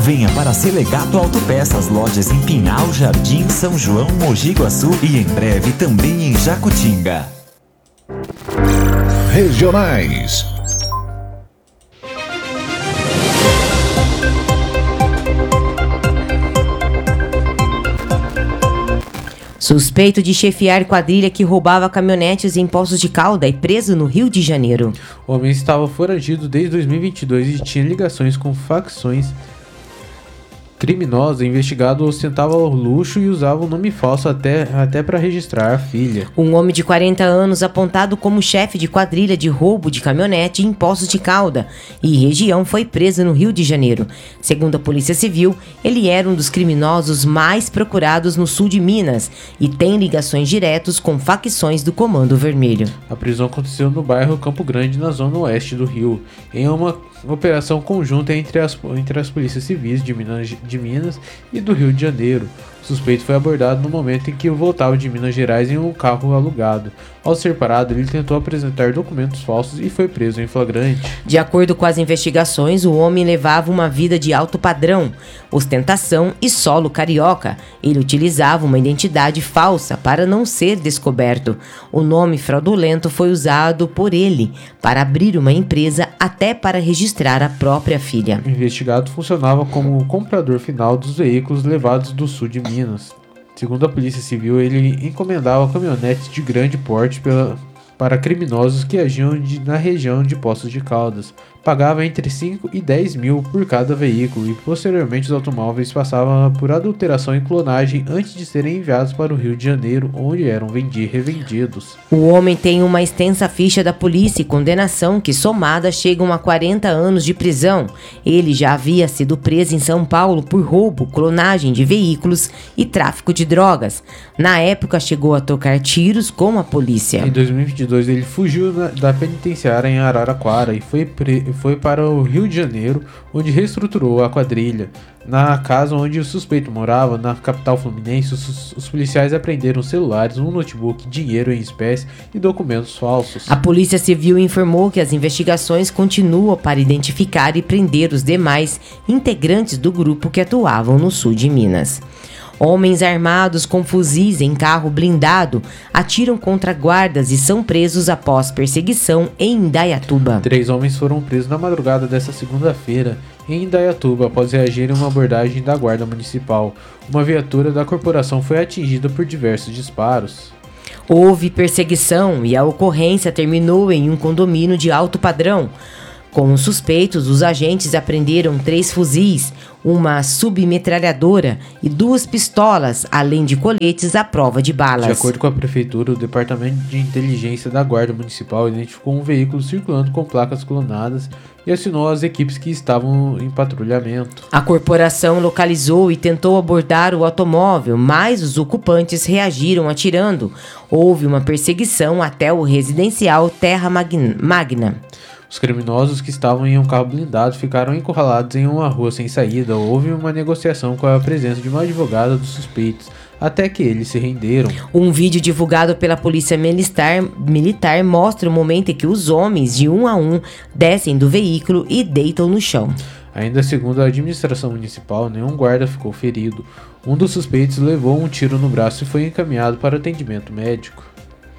Venha para Selegato Autopeças, lojas em Pinhal, Jardim, São João, Mogi Guaçu e em breve também em Jacutinga. Regionais. Suspeito de chefiar quadrilha que roubava caminhonetes em Poços de Caldas e preso no Rio de Janeiro. O homem estava foragido desde 2022 e tinha ligações com facções criminosa. Investigado ostentava luxo e usava um nome falso até para registrar a filha. Um homem de 40 anos apontado como chefe de quadrilha de roubo de caminhonete em Poços de Caldas e região foi preso no Rio de Janeiro. Segundo a Polícia Civil, ele era um dos criminosos mais procurados no sul de Minas e tem ligações diretas com facções do Comando Vermelho. A prisão aconteceu no bairro Campo Grande, na zona oeste do Rio, em uma operação conjunta entre as polícias civis de Minas e do Rio de Janeiro. O suspeito foi abordado no momento em que voltava de Minas Gerais em um carro alugado. Ao ser parado, ele tentou apresentar documentos falsos e foi preso em flagrante. De acordo com as investigações, o homem levava uma vida de alto padrão, ostentação e solo carioca. Ele utilizava uma identidade falsa para não ser descoberto. O nome fraudulento foi usado por ele para abrir uma empresa até para registrar a própria filha. O investigado funcionava como o comprador final dos veículos levados do sul de Minas. Segundo a Polícia Civil, ele encomendava caminhonetes de grande porte para criminosos que agiam na região de Poços de Caldas. Pagava entre 5 e 10 mil por cada veículo e posteriormente os automóveis passavam por adulteração e clonagem antes de serem enviados para o Rio de Janeiro, onde eram revendidos. O homem tem uma extensa ficha da polícia e condenação que somada chegam a 40 anos de prisão. Ele já havia sido preso em São Paulo por roubo, clonagem de veículos e tráfico de drogas. Na época chegou a trocar tiros com a polícia. Em 2022 ele fugiu da penitenciária em Araraquara e foi para o Rio de Janeiro, onde reestruturou a quadrilha. Na casa onde o suspeito morava, na capital fluminense, os policiais apreenderam celulares, um notebook, dinheiro em espécie e documentos falsos. A Polícia Civil informou que as investigações continuam para identificar e prender os demais integrantes do grupo que atuavam no sul de Minas. Homens armados com fuzis em carro blindado atiram contra guardas e são presos após perseguição em Indaiatuba. 3 homens foram presos na madrugada desta segunda-feira em Indaiatuba após reagirem a uma abordagem da Guarda Municipal. Uma viatura da corporação foi atingida por diversos disparos. Houve perseguição e a ocorrência terminou em um condomínio de alto padrão. Com os suspeitos, os agentes apreenderam 3 fuzis, uma submetralhadora e 2 pistolas, além de coletes à prova de balas. De acordo com a prefeitura, o Departamento de Inteligência da Guarda Municipal identificou um veículo circulando com placas clonadas e acionou as equipes que estavam em patrulhamento. A corporação localizou e tentou abordar o automóvel, mas os ocupantes reagiram atirando. Houve uma perseguição até o residencial Terra Magna. Os criminosos que estavam em um carro blindado ficaram encurralados em uma rua sem saída. Houve uma negociação com a presença de uma advogada dos suspeitos, até que eles se renderam. Um vídeo divulgado pela polícia militar mostra o momento em que os homens, de um a um, descem do veículo e deitam no chão. Ainda segundo a administração municipal, nenhum guarda ficou ferido. Um dos suspeitos levou um tiro no braço e foi encaminhado para atendimento médico.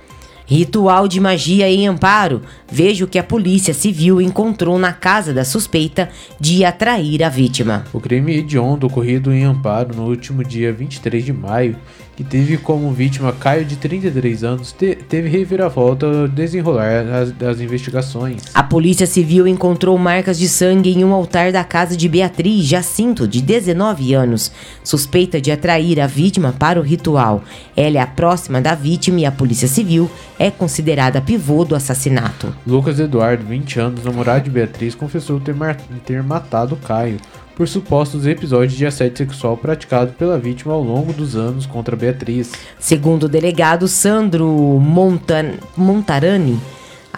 Ritual de magia em Amparo. Veja o que a Polícia Civil encontrou na casa da suspeita de atrair a vítima. O crime hediondo ocorrido em Amparo no último dia 23 de maio, que teve como vítima Caio, de 33 anos, teve reviravolta ao desenrolar das investigações. A Polícia Civil encontrou marcas de sangue em um altar da casa de Beatriz Jacinto, de 19 anos, suspeita de atrair a vítima para o ritual. Ela é a próxima da vítima e a Polícia Civil é considerada pivô do assassinato. Lucas Eduardo, 20 anos, namorado de Beatriz, confessou ter matado Caio por supostos episódios de assédio sexual praticado pela vítima ao longo dos anos contra Beatriz. Segundo o delegado Sandro Montarani,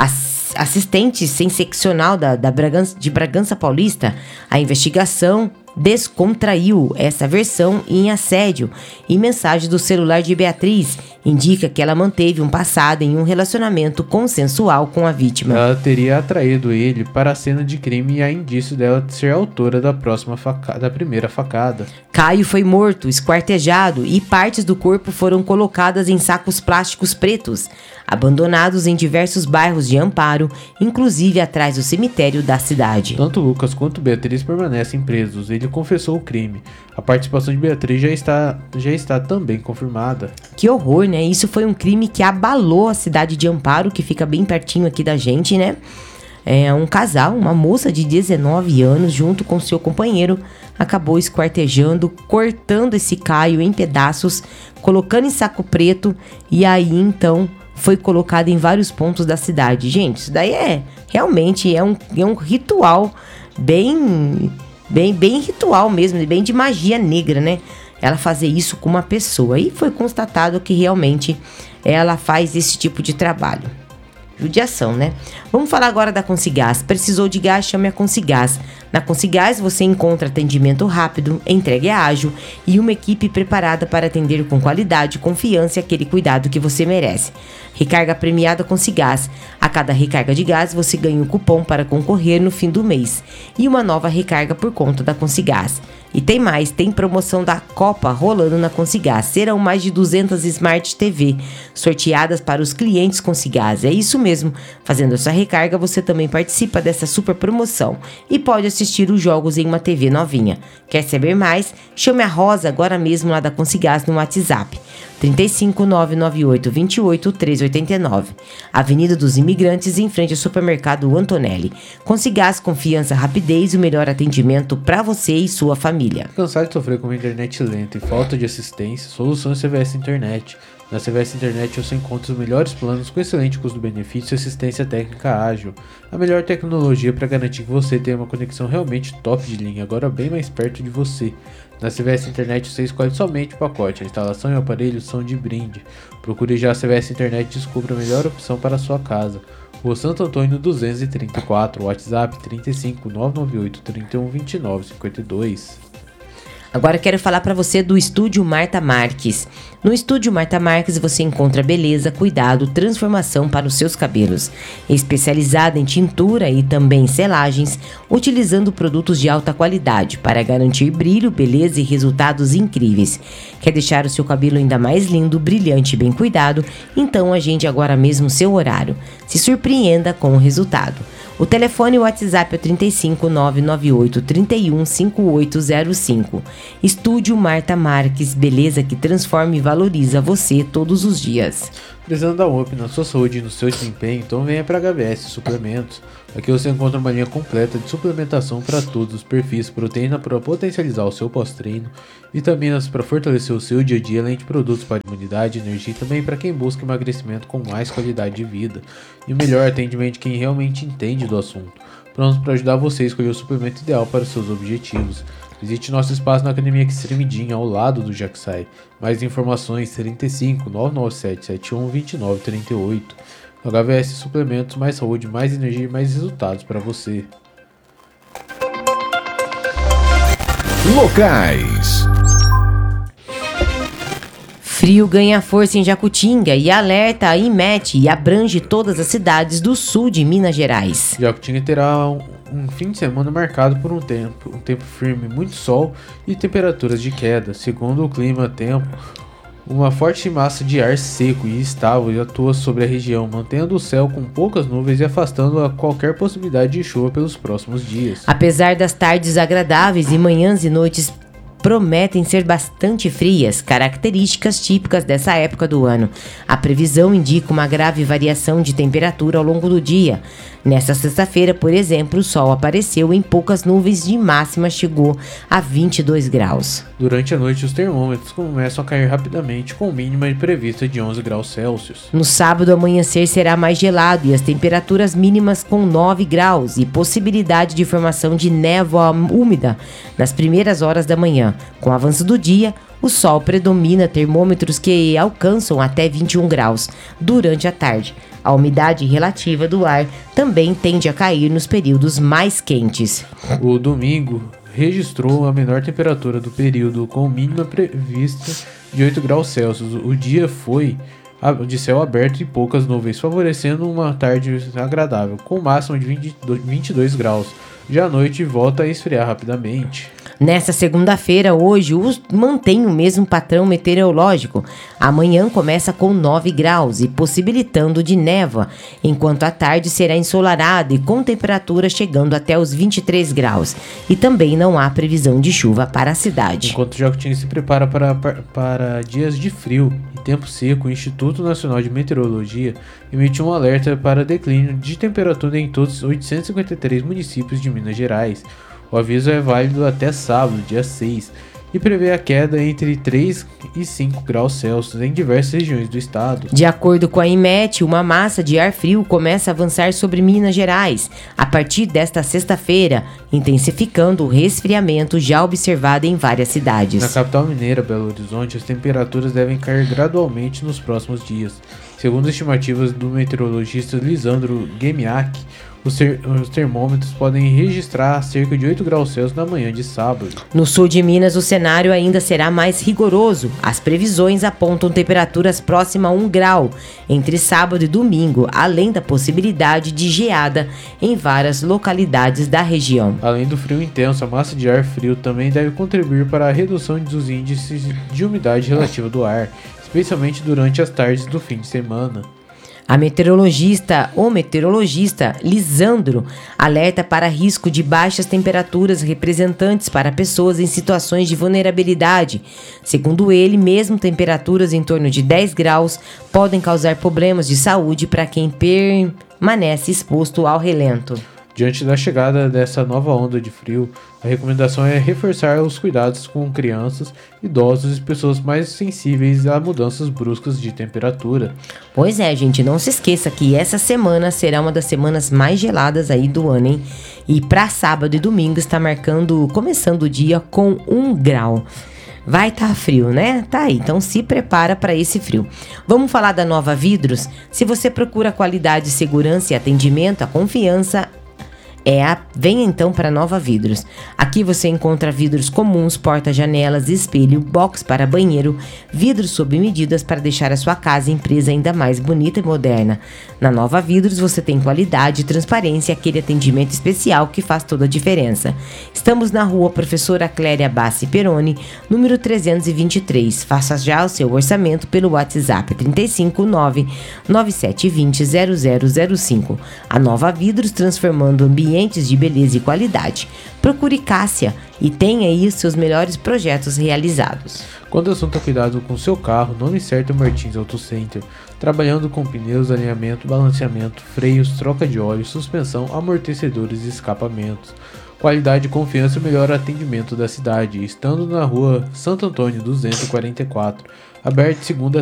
assistente sem seccional de Bragança Paulista, a investigação descontraiu essa versão em assédio e mensagem do celular de Beatriz indica que ela manteve um passado em um relacionamento consensual com a vítima. Ela teria atraído ele para a cena de crime e há indício dela ser autora da primeira facada. Caio foi morto, esquartejado e partes do corpo foram colocadas em sacos plásticos pretos, abandonados em diversos bairros de Amparo, inclusive atrás do cemitério da cidade. Tanto Lucas quanto Beatriz permanecem presos. Ele confessou o crime. A participação de Beatriz já está também confirmada. Que horror, né? Isso foi um crime que abalou a cidade de Amparo, que fica bem pertinho aqui da gente, né? Um casal, uma moça de 19 anos, junto com seu companheiro, acabou esquartejando, cortando esse Caio em pedaços, colocando em saco preto e aí então foi colocado em vários pontos da cidade. Gente, isso daí realmente é um ritual bem ritual mesmo, bem de magia negra, né? Ela fazer isso com uma pessoa. E foi constatado que realmente ela faz esse tipo de trabalho. Judiação, né? Vamos falar agora da Consigás. Precisou de gás? Chame a Consigás. Na Consigás você encontra atendimento rápido, entrega ágil e uma equipe preparada para atender com qualidade, confiança e aquele cuidado que você merece. Recarga premiada Consigás. A cada recarga de gás você ganha um cupom para concorrer no fim do mês e uma nova recarga por conta da Consigás. E tem mais, tem promoção da Copa rolando na Consigás. Serão mais de 200 Smart TV sorteadas para os clientes Consigás. É isso mesmo, fazendo essa recarga você também participa dessa super promoção e pode assistir os jogos em uma TV novinha. Quer saber mais? Chame a Rosa agora mesmo lá da Consigás no WhatsApp. 35 998 28 389. Avenida dos Imigrantes, em frente ao supermercado Antonelli. Consigás, confiança, rapidez e o melhor atendimento para você e sua família. Cansado de sofrer com uma internet lenta e falta de assistência? Soluções CVS Internet. Na CVS Internet você encontra os melhores planos com excelente custo-benefício e assistência técnica ágil. A melhor tecnologia para garantir que você tenha uma conexão realmente top de linha, agora bem mais perto de você. Na CVS Internet você escolhe somente o pacote, a instalação e o aparelho são de brinde. Procure já a CVS Internet e descubra a melhor opção para a sua casa. Rua Santo Antônio 234, WhatsApp 35 998 31 29 52. Agora quero falar para você do Estúdio Marta Marques. No Estúdio Marta Marques você encontra beleza, cuidado, transformação para os seus cabelos. Especializada em tintura e também selagens, utilizando produtos de alta qualidade para garantir brilho, beleza e resultados incríveis. Quer deixar o seu cabelo ainda mais lindo, brilhante e bem cuidado? Então agende agora mesmo seu horário. Se surpreenda com o resultado. O telefone e o WhatsApp é 35 998 31 5805. Estúdio Marta Marques, beleza que transforma e valoriza você todos os dias. Precisando dar um up na sua saúde e no seu desempenho? Então venha para HVS Suplementos. Aqui você encontra uma linha completa de suplementação para todos os perfis, proteína para potencializar o seu pós-treino, vitaminas para fortalecer o seu dia a dia, além de produtos para imunidade, energia e também para quem busca emagrecimento com mais qualidade de vida. E o melhor atendimento de quem realmente entende do assunto. Pronto para ajudar você a escolher o suplemento ideal para os seus objetivos. Visite nosso espaço na Academia Extreme Gym, ao lado do Jaxai. Mais informações 35 997 71 29 38. HVS Suplementos, mais saúde, mais energia e mais resultados para você. Locais. Frio ganha força em Jacutinga e alerta a IMET e abrange todas as cidades do sul de Minas Gerais. Jacutinga terá um fim de semana marcado por um tempo firme, muito sol e temperaturas de queda. Segundo o clima-tempo, uma forte massa de ar seco e estável atua sobre a região, mantendo o céu com poucas nuvens e afastando qualquer possibilidade de chuva pelos próximos dias. Apesar das tardes agradáveis e manhãs e noites prometem ser bastante frias, características típicas dessa época do ano. A previsão indica uma grave variação de temperatura ao longo do dia. Nesta sexta-feira, por exemplo, o sol apareceu em poucas nuvens e máxima chegou a 22 graus. Durante a noite, os termômetros começam a cair rapidamente, com mínima prevista de 11 graus Celsius. No sábado, o amanhecer será mais gelado e as temperaturas mínimas com 9 graus e possibilidade de formação de névoa úmida nas primeiras horas da manhã. Com o avanço do dia, o sol predomina, termômetros que alcançam até 21 graus durante a tarde. A umidade relativa do ar também tende a cair nos períodos mais quentes. O domingo registrou a menor temperatura do período, com mínima prevista de 8 graus Celsius. O dia foi de céu aberto e poucas nuvens, favorecendo uma tarde agradável, com máxima de 22 graus. Já à noite volta a esfriar rapidamente. Nessa segunda-feira, hoje, mantém o mesmo padrão meteorológico. Amanhã começa com 9 graus e possibilitando de névoa, enquanto a tarde será ensolarada e com temperatura chegando até os 23 graus. E também não há previsão de chuva para a cidade. Enquanto Jacutinga se prepara para dias de frio e tempo seco, o Instituto Nacional de Meteorologia emitiu um alerta para declínio de temperatura em todos os 853 municípios de Minas Gerais. O aviso é válido até sábado, dia 6, e prevê a queda entre 3 e 5 graus Celsius em diversas regiões do estado. De acordo com a IMET, uma massa de ar frio começa a avançar sobre Minas Gerais a partir desta sexta-feira, intensificando o resfriamento já observado em várias cidades. Na capital mineira, Belo Horizonte, as temperaturas devem cair gradualmente nos próximos dias. Segundo estimativas do meteorologista Lisandro Guemiak, os termômetros podem registrar cerca de 8 graus Celsius na manhã de sábado. No sul de Minas, o cenário ainda será mais rigoroso. As previsões apontam temperaturas próximas a 1 grau entre sábado e domingo, além da possibilidade de geada em várias localidades da região. Além do frio intenso, a massa de ar frio também deve contribuir para a redução dos índices de umidade relativa do ar, especialmente durante as tardes do fim de semana. O meteorologista Lisandro alerta para risco de baixas temperaturas representantes para pessoas em situações de vulnerabilidade. Segundo ele, mesmo temperaturas em torno de 10 graus podem causar problemas de saúde para quem permanece exposto ao relento. Diante da chegada dessa nova onda de frio, a recomendação é reforçar os cuidados com crianças, idosos e pessoas mais sensíveis a mudanças bruscas de temperatura. Pois é, gente, não se esqueça que essa semana será uma das semanas mais geladas aí do ano, hein? E para sábado e domingo está começando o dia com 1 grau. Vai estar frio, né? Tá aí, então se prepara para esse frio. Vamos falar da Nova Vidros? Se você procura qualidade, segurança e atendimento, a confiança vem então para Nova Vidros. Aqui você encontra vidros comuns, porta-janelas, espelho, box para banheiro, vidros sob medidas para deixar a sua casa e empresa ainda mais bonita e moderna. Na Nova Vidros você tem qualidade, transparência e aquele atendimento especial que faz toda a diferença. Estamos na rua Professora Cléria Bassi Peroni, número 323. Faça já o seu orçamento pelo WhatsApp 359-9720-0005. A Nova Vidros, transformando ambientes de beleza e qualidade. Procure Cássia e tenha aí os seus melhores projetos realizados. Quando o assunto é cuidado com seu carro, nome certo é Martins Auto Center. Trabalhando com pneus, alinhamento, balanceamento, freios, troca de óleo, suspensão, amortecedores e escapamentos. Qualidade, confiança e o melhor atendimento da cidade. Estando na rua Santo Antônio 244, aberto de segunda